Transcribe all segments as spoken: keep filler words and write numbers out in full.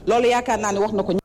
loolu yaakaar naa ne wax na ko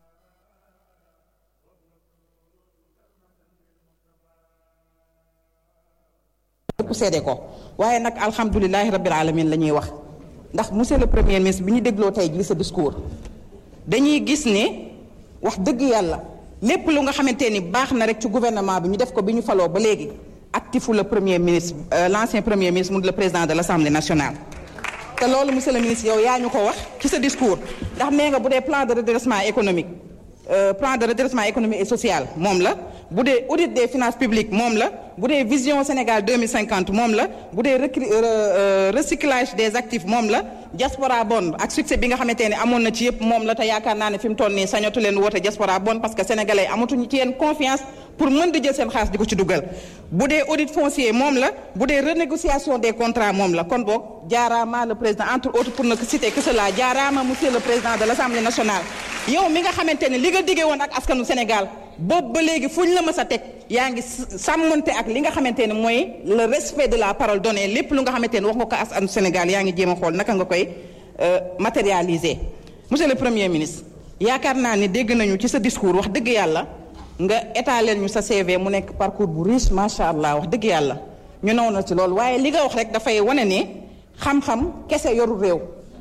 ñëpp seede ko waaye nag alhamdulilahi rabbil alamin la ñuy wax ndax monsieur le premier ministre bi ñu dégloo tey jii sa discours dañuy gis ne wax dëgg yàlla lépp lu nga xamante ni baax na rek ci gouvernement bi ñu def ko bi ñu faloo ba léegi actifu le premier ministre euh, l'ancien premier ministre mu le président de l'Assemblée nationale te loolu monsieur le ministre yow yaa ñu ko wax ci sa discours ndax nee nga bu dee plan de redressement économique euh, plan de redressement économique et social moom la bu dee audit des finances publiques moom la bu dee vision Sénégal deux mille cinquante moom la bu dee recyclage des actifs moom la diaspora bonne ak succès bi nga xamante ne amoon na ci yëpp moom la te yaakaar naa ne fi mu toll nii sañatu leen woote diaspora bonne parce que sénégalais amatuñu ci yéen confiance pour mën di jël seen xaalis di ko ci dugal bu dee audit foncier moom la bu dee renégociation des contrats moom la kon boog jaaraama le président entre autres pour ne citer que cela jaaraama monsieur le président de l'Assemblée nationale yow mi nga xamante ne li nga diggee woon ak askanu Sénégal boobu ba léegi fu ñu la mës a teg yaa ngi sàmmante ak li nga xamante ne mooy le respect de la parole donnée lépp lu nga xamante ne wax nga ko askanu Sénégal yaa ngi jéem a xool naka nga koy matérialiser. monsieur le premier ministre yaakaar naa ni dégg nañu ci sa discours wax dëgg yàlla nga étaler ñu sa C V mu nekk parcours bu riche macha allah wax dëgg yàlla ñu naw na ci loolu waaye li nga wax rek dafay wane ne xam-xam kese yoru réew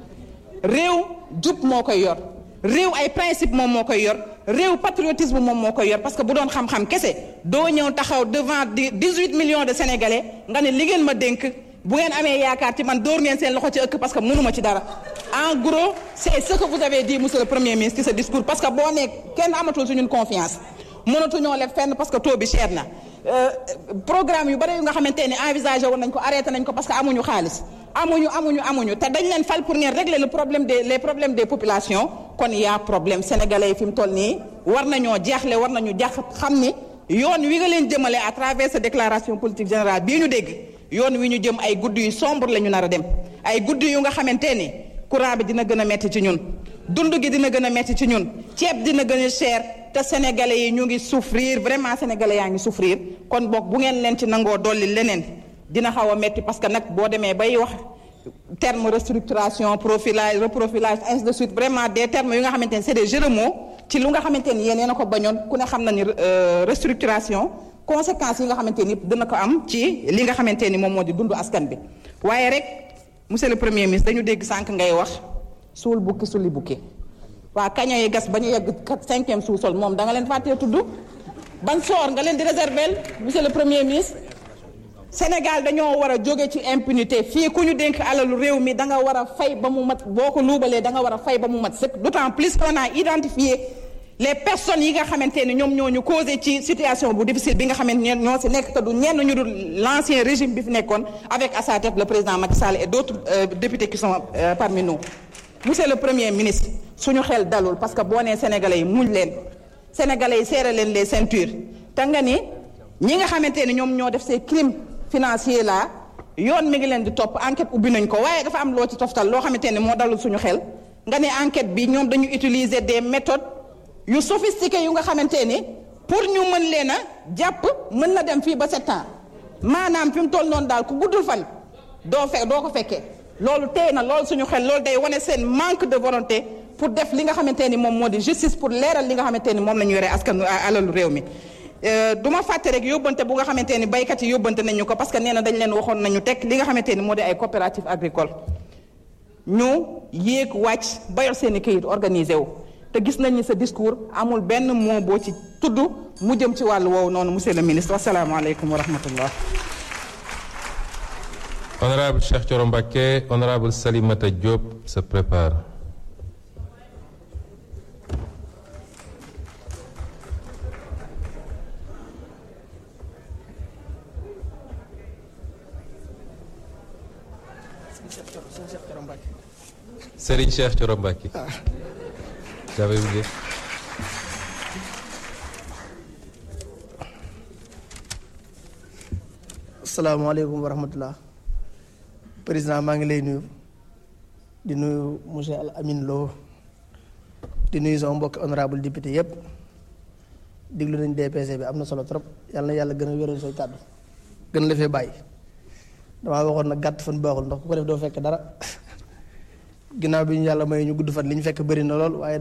réew jub moo koy yor. réew ay principe moom moo koy yor réew patriotisme moom moo koy yor parce que bu doon xam-xam kese doo ñëw taxaw devant dix-huit millions de sénégalais nga ne li ngeen ma dénk bu ngeen amee yaakaar ci man dóor ngeen seen loxo ci ëkk parce que mënuma ci dara en gros c'est ce que vous avez dit monsieur le premier ministre ci ce discours parce que boo nee kenn amatul suñu confiance mënatuñoo leb fenn parce que taux bi cher na programme yu bari yu nga xamante ne envisagé woon nañ ko arrêté nañ ko parce que amuñu xaalis amuñu amuñu amuñu te dañ leen fal pour ngeen régler le problème des les problèmes des populations kon y a problème sénégalais yi fi mu toll nii war nañoo jaaxle war nañu jaax xam ni yoon wi nga leen jëmale à travers cette déclaration politique générale bii ñu dégg yoon wi ñu jëm ay guddi yu sombre la ñu nar a dem ay guddi yu nga xamante ni courant bi dina gën a metti ci ñun dund gi dina gën a metti ci ñun ceeb dina gën a cher te sénégalais yi ñu ngi souffrir vraiment sénégalais yaa ngi souffrir kon boog bu ngeen leen ci nangoo dolli leneen dina xaw a metti parce que nag boo demee bay wax terme restructuration profilage reprofilage ainsi de suite vraiment des termes yu nga xamante ne c'est des jeux de mots ci lu nga xamante ni yéen yéen a ko bañoon ku ne xam na ni restructuration conséquences yi nga xamante ni dina ko am ci li nga xamante ni moom moo di dundu askan bi waaye rek monsieur le premier ministre dañu dégg sànq ngay wax suul bukki suli bukki waa kaña yi gas ba ñu yegg cinquième sous-sol moom da nga leen fàttee tudd ban soor nga leen di réserver monsieur le premier ministre Sénégal dañoo war a jóge ci impunité fii ku ñu dénk alalu réew mi da nga war a fay ba mu mat boo ko luubalee da nga war a fay ba mu mat sëkk d'autant plus qu'on a identifié les personnes yi nga xamante ne ñoom ñoo ñu causé ci situation bu difficile bi nga xamante ne ñoo si nekk te du ñenn ñu dul l'ancien régime bi fi nekkoon avec à sa tête le président Macky Sall et d'autres euh, députés qui sont euh, parmi nous. monsieur le premier ministre suñu xel dalul parce que boo nee sénégalais yi muñ leen sénégalais yi serré leen les ceintures te nga ni ñi nga xamante ne ñoom ñoo def ces crimes financiers là yoon mi ngi leen di topp enquête ubbi nañ ko waaye dafa am loo ci toftal loo xamante ne moo dalul suñu xel nga ne enquête bi ñoom dañu utiliser des méthodes yu sophistiquées yu nga xamante ni pour ñu mën leen a jàpp mën na dem fii ba sept ans maanaam fi mu toll noonu daal ku guddul fan doo fe doo ko fekkee loolu tey na loolu suñu xel loolu day wane seen manque de volonté pour def li nga xamante ni moom moo di justice pour leeral li nga xamante ni moom la ñu yore askan alalu réew mi. du ma fàtte rek yóbbante bu nga xamante ni baykat yi yóbbante nañu ko parce que nee na dañ leen waxoon nañu teg li nga xamante ni moo di ay coopérative agricole ñu yéeg wàcc bayal seen i këyit organisé wu te gis nañ ni sa discours amul benn mot boo ci tudd mu jëm ci wàllu woowu noonu monsieur le ministre wasalaamaaleykum wa rahmatullah. Honorable Cheikh Thioro Mbacké, Honorable Salimata Diop se prépare. Serigne Cheikh Thioro Mbacké. J'avais oublié. Asalaamaaleykum wa rahmatullah. Président maa ngi lay nuyu di nuyu monsieur Al Amin Lo di nuyu sama mbokki honorable député yépp diglu nañ D P C bi am na solo trop yàlla na yàlla gën a wéral say kàddu gën la fee bàyyi damaa waxoon nag gàtt fan baaxul ndax ku ko def doo fekk dara ginnaaw bi ñu yàlla may ñu gudd fan li ñu fekk bëri na lool waaye